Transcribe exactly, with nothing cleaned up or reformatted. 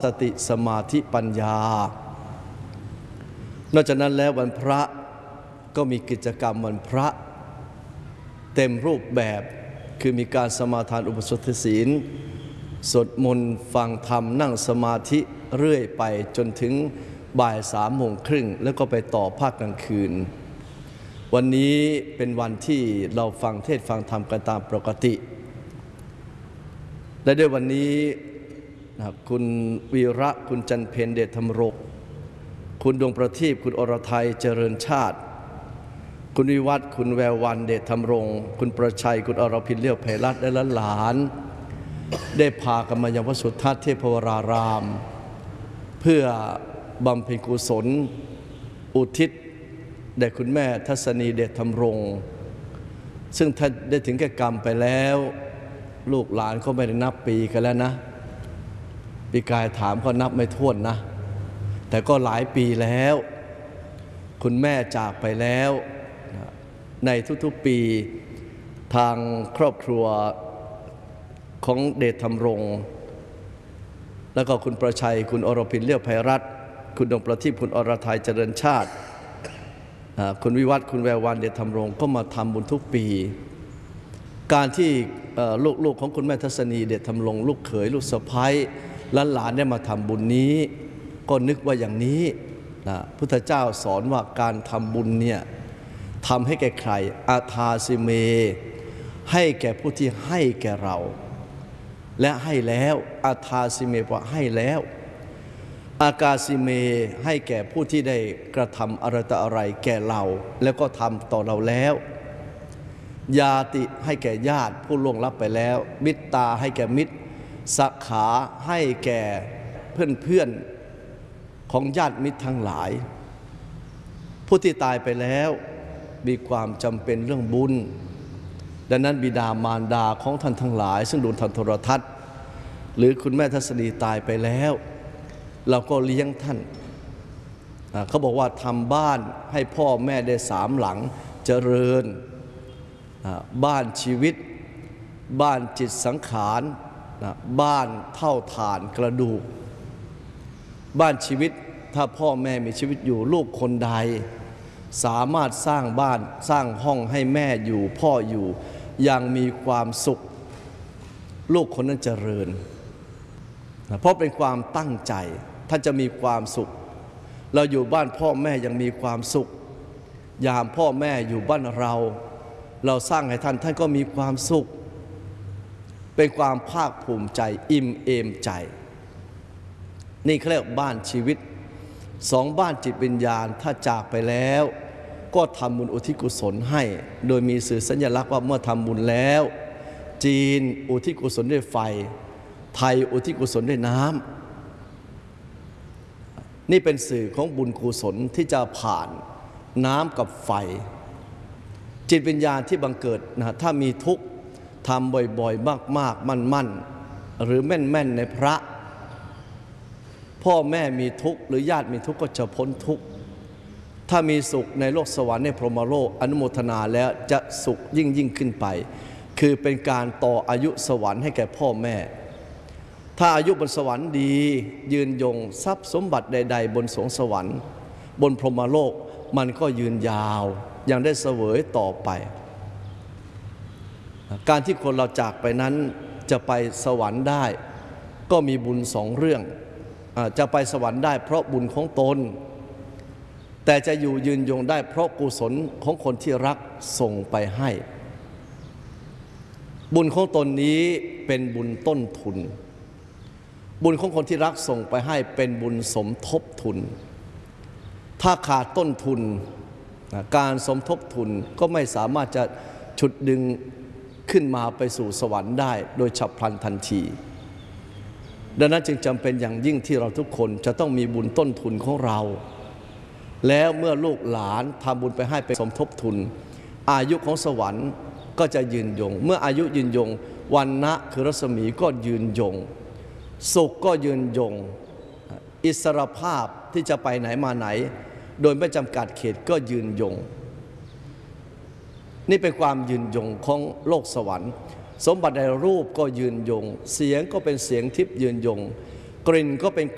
สติสมาธิปัญญานอกจากนั้นแล้ววันพระก็มีกิจกรรมวันพระเต็มรูปแบบคือมีการสมาทานอุปสมบทศีลสวดมนต์ฟังธรรมนั่งสมาธิเรื่อยไปจนถึงบ่ายสามโมงครึ่งแล้วก็ไปต่อภาคกลางคืนวันนี้เป็นวันที่เราฟังเทศน์ฟังธรรมกันตามปกติและด้วยวันนี้คุณวีระคุณจันเพ็ญเดชธรรมรงค์คุณดวงประทีปคุณอรทัยเจริญชาติคุณวิวัฒน์คุณแวววันเดชธรรมรงค์คุณประชัยคุณอรพินเลี้ยวไพรัตน์และหลานได้พากันมายังวัดสุทัศน์เทพวรารามเพื่อบำเพ็ญกุศลอุทิศแด่คุณแม่ทัศนีเดชธรรมรงค์ซึ่งท่านได้ถึงแก่กรรมไปแล้วลูกหลานเขาไม่ได้นับปีกันแล้วนะปีกายถามก็นับไม่ถ้วนนะแต่ก็หลายปีแล้วคุณแม่จากไปแล้วในทุกๆปีทางครอบครัวของเดชธรรมรงค์แล้วก็คุณประชัยคุณอรพินเลี้ยวไพรัตน์คุณดวงประทีปคุณอรทัยเจริญชาติคุณวิวัฒน์คุณแวววันเดชธรรมรงค์ก็มาทำบุญทุกปีการที่ลูกๆของคุณแม่ทัศนีเดชธรรมรงค์ลูกเขยลูกสะใภ้หลานๆได้มาทำบุญนี้ก็นึกว่าอย่างนี้นะพุทธเจ้าสอนว่าการทำบุญเนี่ยทำให้แก่ใครอาทาสิเมให้แก่ผู้ที่ให้แก่เราและให้แล้วอาทาสิเมว่าให้แล้วอากาสิเมให้แก่ผู้ที่ได้กระทำอะไรต่ออะไรแก่เราแล้วก็ทำต่อเราแล้วญาติให้แก่ญาติผู้ล่วงลับไปแล้วมิตรตาให้แก่มิตรสขาให้แก่เพื่อนเพื่อนของญาติมิตรทั้งหลายผู้ที่ตายไปแล้วมีความจำเป็นเรื่องบุญดังนั้นบิดามารดาของท่านทั้งหลายซึ่งดูทางโทรทัศน์หรือคุณแม่ทัศนีตายไปแล้วเราก็เลี้ยงท่านเขาบอกว่าทำบ้านให้พ่อแม่ได้สามหลังเจริญบ้านชีวิตบ้านจิตสังขารบ้านเท่าฐานกระดูกบ้านชีวิตถ้าพ่อแม่มีชีวิตอยู่ลูกคนใดสามารถสร้างบ้านสร้างห้องให้แม่อยู่พ่ออยู่อย่างมีความสุขลูกคนนั้นเจริญเพราะเป็นความตั้งใจท่านจะมีความสุขเราอยู่บ้านพ่อแม่ยังมีความสุขยามพ่อแม่อยู่บ้านเราเราสร้างให้ท่านท่านก็มีความสุขเป็นความภาคภูมิใจอิ่มเอมใจนี่เขาเรียกบ้านชีวิตสองบ้านจิตวิญญาณถ้าจากไปแล้วก็ทำบุญอุทิศกุศลให้โดยมีสื่อสัญลักษณ์ว่าเมื่อทำบุญแล้วจีนอุทิศกุศลด้วยไฟไทยอุทิศกุศลด้วยน้ำนี่เป็นสื่อของบุญกุศลที่จะผ่านน้ำกับไฟจิตวิญญาณที่บังเกิดนะถ้ามีทุกข์ทำบ่อยๆมากๆมั่นๆหรือแม่นๆในพระพ่อแม่มีทุกข์หรือญาติมีทุกข์ก็จะพ้นทุกข์ถ้ามีสุขในโลกสวรรค์ในพรหมโลกอนุโมทนาแล้วจะสุขยิ่งยิ่งขึ้นไปคือเป็นการต่ออายุสวรรค์ให้แก่พ่อแม่ถ้าอายุบนสวรรค์ดียืนยงทรัพย์สมบัติใดๆบนสวงสวรรค์บนพรหมโลกมันก็ยืนยาวยังได้เสวยต่อไปการที่คนเราจากไปนั้นจะไปสวรรค์ได้ก็มีบุญสองเรื่องจะไปสวรรค์ได้เพราะบุญของตนแต่จะอยู่ยืนยงได้เพราะกุศลของคนที่รักส่งไปให้บุญของตนนี้เป็นบุญต้นทุนบุญของคนที่รักส่งไปให้เป็นบุญสมทบทุนถ้าขาดต้นทุนการสมทบทุนก็ไม่สามารถจะฉุดดึงขึ้นมาไปสู่สวรรค์ได้โดยฉับพลันทันทีดังนั้นจึงจำเป็นอย่างยิ่งที่เราทุกคนจะต้องมีบุญต้นทุนของเราแล้วเมื่อลูกหลานทำบุญไปให้เป็นสมทบทุนอายุของสวรรค์ก็จะยืนยงเมื่ออายุยืนยงวรรณะคือรัศมีก็ยืนยงสุขก็ยืนยงอิสรภาพที่จะไปไหนมาไหนโดยไม่จำกัดเขตก็ยืนยงนี่เป็นความยืนยงของโลกสวรรค์ สมบัติในรูปก็ยืนยงเสียงก็เป็นเสียงทิพย์ยืนยงกลิ่นก็เป็น